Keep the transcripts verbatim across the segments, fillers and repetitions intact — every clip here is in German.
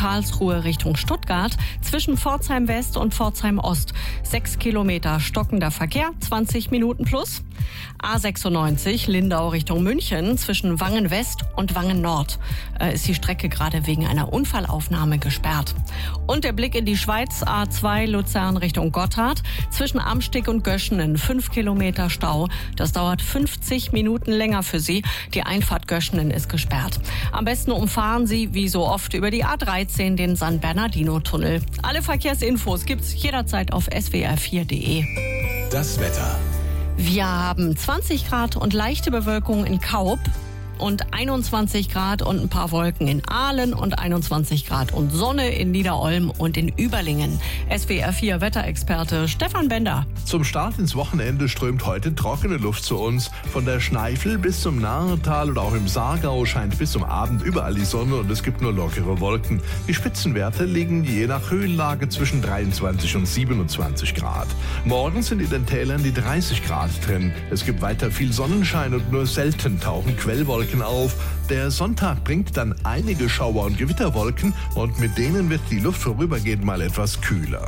Karlsruhe Richtung Stuttgart zwischen Pforzheim West und Pforzheim Ost. Sechs Kilometer stockender Verkehr, zwanzig Minuten plus. A sechsundneunzig Lindau Richtung München zwischen Wangen West und Wangen Nord äh, ist die Strecke gerade wegen einer Unfallaufnahme gesperrt. Und der Blick in die Schweiz, A zwei Luzern Richtung Gotthard zwischen Amstig und Göschenen, fünf Kilometer Stau. Das dauert fünfzig Minuten länger für Sie. Die Einfahrt Göschenen ist gesperrt. Am besten umfahren Sie, wie so oft, über die A dreizehn den San Bernardino-Tunnel. Alle Verkehrsinfos gibt's jederzeit auf s w r vier punkt d e. Das Wetter. Wir haben zwanzig Grad und leichte Bewölkung in Kaub und einundzwanzig Grad und ein paar Wolken in Aalen und einundzwanzig Grad und Sonne in Niederolm und in Überlingen. S W R vier Wetterexperte Stefan Bender. Zum Start ins Wochenende strömt heute trockene Luft zu uns. Von der Schneifel bis zum Nahental oder auch im Saargau scheint bis zum Abend überall die Sonne und es gibt nur lockere Wolken. Die Spitzenwerte liegen je nach Höhenlage zwischen dreiundzwanzig und siebenundzwanzig Grad. Morgen sind in den Tälern die dreißig Grad drin. Es gibt weiter viel Sonnenschein und nur selten tauchen Quellwolken auf. Der Sonntag bringt dann einige Schauer- und Gewitterwolken und mit denen wird die Luft vorübergehend mal etwas kühler.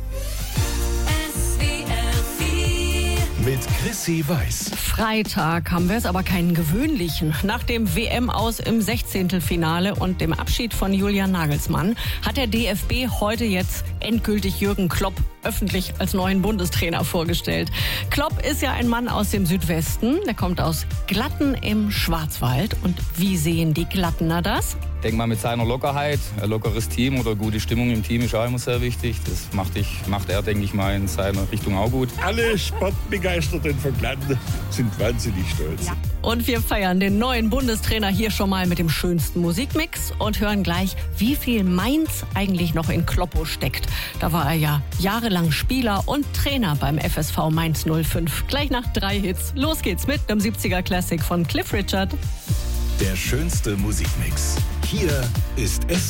Mit Chrissy Weiß. Freitag haben wir es, aber keinen gewöhnlichen. Nach dem W M-Aus im Sechzehntelfinale und dem Abschied von Julian Nagelsmann hat der D F B heute jetzt endgültig Jürgen Klopp öffentlich als neuen Bundestrainer vorgestellt. Klopp ist ja ein Mann aus dem Südwesten. Der kommt aus Glatten im Schwarzwald. Und wie sehen die Glattener das? Ich denke mal, mit seiner Lockerheit, ein lockeres Team oder gute Stimmung im Team ist auch immer sehr wichtig. Das macht, ich, macht er, denke ich mal, in seiner Richtung auch gut. Alle Sportbegeisterten von Glatten sind wahnsinnig stolz. Ja. Und wir feiern den neuen Bundestrainer hier schon mal mit dem schönsten Musikmix und hören gleich, wie viel Mainz eigentlich noch in Kloppo steckt. Da war er ja jahrelang Spieler und Trainer beim F S V Mainz null fünf. Gleich nach drei Hits. Los geht's mit einem siebziger Classic von Cliff Richard. Der schönste Musikmix. Hier ist S